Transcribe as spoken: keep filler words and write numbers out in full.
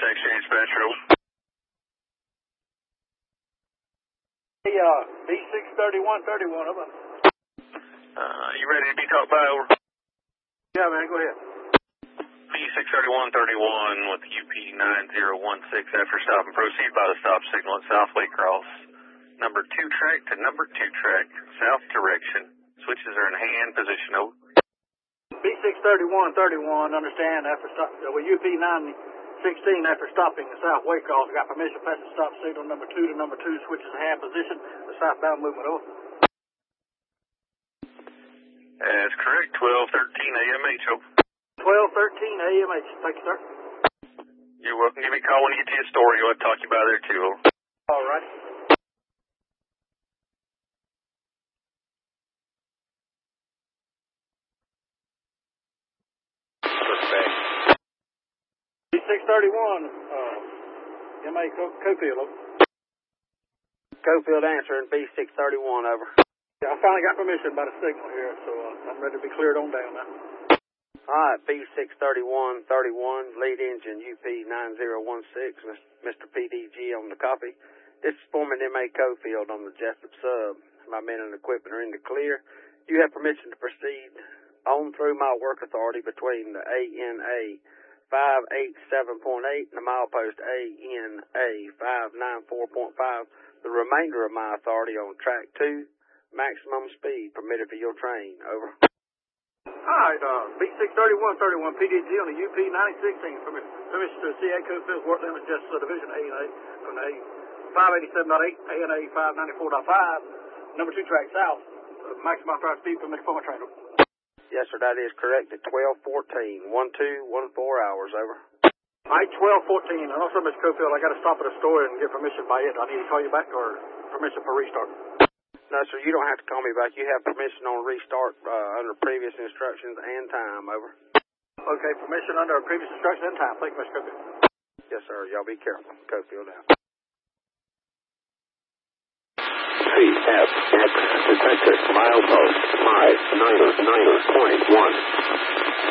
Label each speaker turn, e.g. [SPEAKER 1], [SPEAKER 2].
[SPEAKER 1] Section Dispatcher.
[SPEAKER 2] Hey, uh, B six thirty-one thirty-one, over.
[SPEAKER 1] Uh, you ready to be talked by, over?
[SPEAKER 2] Yeah, man, go ahead.
[SPEAKER 1] B six thirty-one thirty-one with U P nine zero one six after stop and proceed by the stop signal at South Waycross. Number two track to number two track, south direction. Switches are in hand, position, over.
[SPEAKER 2] B six thirty-one thirty-one, understand, after stop, uh, with U P nine sixteen after stopping at South Waycross, got permission to pass the stop signal number two to number two, switches in hand, position, the southbound movement, over.
[SPEAKER 1] That's correct, twelve thirteen A M H, over.
[SPEAKER 2] twelve thirteen A M H, thank you, sir.
[SPEAKER 1] You're welcome. Give me a call when you get to your story. I'll talk to you about there, too, over.
[SPEAKER 2] All right. B six thirty-one, uh, M A Cofield, over.
[SPEAKER 3] Cofield answering, B six thirty-one, over.
[SPEAKER 2] Yeah, I finally got permission by the signal here, so uh, I'm ready to be cleared on down now.
[SPEAKER 3] Alright, B six thirty-one thirty-one, lead engine U P nine zero one six, Mister P D G on the copy. This is Foreman M A Cofield on the Jessup sub. My men and equipment are in the clear. You have permission to proceed on through my work authority between the A N A five eighty-seven point eight and the milepost A N A five ninety-four point five. The remainder of my authority on track two, maximum speed permitted for your train, over.
[SPEAKER 2] Alright, uh, B six thirty-one thirty-one, P D G on the U P nine sixteen, permission, permission to C A Cofield's work limit, just subdivision A N A from the five eighty-seven point eight, A N A five ninety-four point five, number two track south, uh, maximum authorized speed permitted for my train, over.
[SPEAKER 3] Yes, sir, that is correct at twelve fourteen, one two one four hours, over.
[SPEAKER 2] Alright, twelve fourteen, and also, Mister Cofield, I got to stop at a store and get permission by it. I need to call you back, or permission for restart?
[SPEAKER 3] No, sir, you don't have to call me back. You have permission on restart uh, under previous instructions and time, over.
[SPEAKER 2] Okay, permission under previous instructions and time. Thank you, Mister Cofield.
[SPEAKER 3] Yes, sir, y'all be careful. Cofield out.
[SPEAKER 4] C F X detected milepost five niner niner point one.